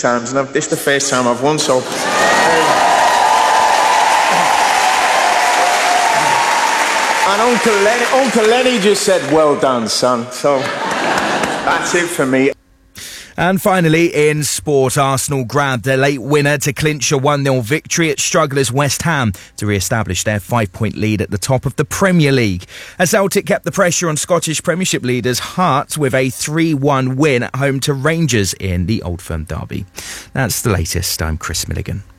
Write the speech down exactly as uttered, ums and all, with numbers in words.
times, and I've, this is the first time I've won, so... Um, and Uncle Lenny, Uncle Lenny just said, well done, son. So that's it for me. And finally, in sport, Arsenal grabbed a late winner to clinch a one nil victory at strugglers West Ham to re-establish their five-point lead at the top of the Premier League. As Celtic kept the pressure on Scottish Premiership leaders Hearts with a three one win at home to Rangers in the Old Firm derby. That's the latest. I'm Chris Milligan.